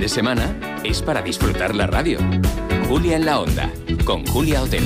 de semana es para disfrutar la radio. Julia en la Onda, con Julia Otero.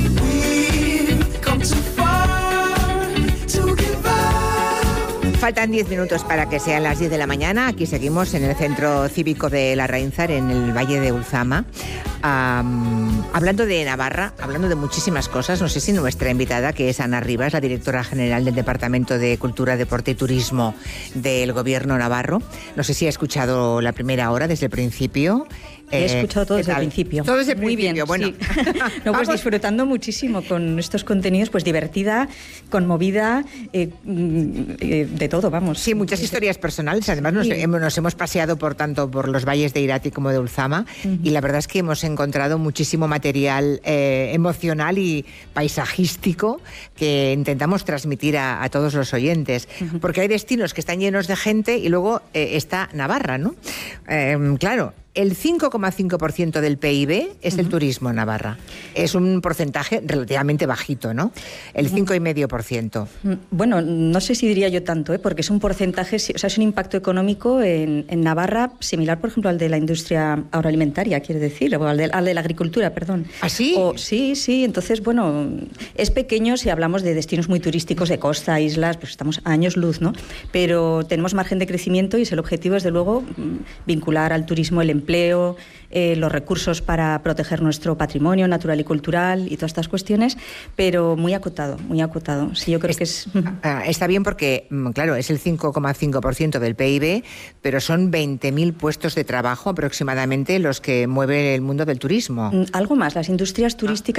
Faltan 10 minutos para que sean las 10 de la mañana. Aquí seguimos en el Centro Cívico de Larraínzar, en el Valle de Ulzama. Hablando de Navarra, hablando de muchísimas cosas. No sé si nuestra invitada, que es Ana Rivas, la directora general del Departamento de Cultura, Deporte y Turismo del Gobierno navarro, no sé si ha escuchado la primera hora desde el principio. He escuchado todo desde el principio. Todo desde el Muy principio, bien, bueno. Sí. No, pues disfrutando muchísimo con estos contenidos, pues divertida, conmovida, de todo, vamos. Sí, muchas historias personales. Además, nos hemos paseado tanto por los valles de Irati como de Ulzama, y la verdad es que hemos encontrado muchísimo material emocional y paisajístico que intentamos transmitir a todos los oyentes. Porque hay destinos que están llenos de gente y luego está Navarra, ¿no? Claro. El 5,5% del PIB es el turismo en Navarra. Es un porcentaje relativamente bajito, ¿no? El 5,5%. Bueno, no sé si diría yo tanto, porque es un porcentaje, o sea, es un impacto económico en Navarra similar, por ejemplo, al de la industria agroalimentaria, quiere decir, o al de la agricultura, perdón. ¿Ah, sí? Sí. Entonces, bueno, es pequeño si hablamos de destinos muy turísticos, de costa, islas, pues estamos a años luz, ¿no? Pero tenemos margen de crecimiento y es el objetivo, desde luego, vincular al turismo el empleo, los recursos para proteger nuestro patrimonio natural y cultural y todas estas cuestiones, pero muy acotado, muy acotado. Sí, yo creo que es... Está bien porque, claro, es el 5,5% del PIB, pero son 20.000 puestos de trabajo aproximadamente los que mueve el mundo del turismo. Algo más, las industrias turísticas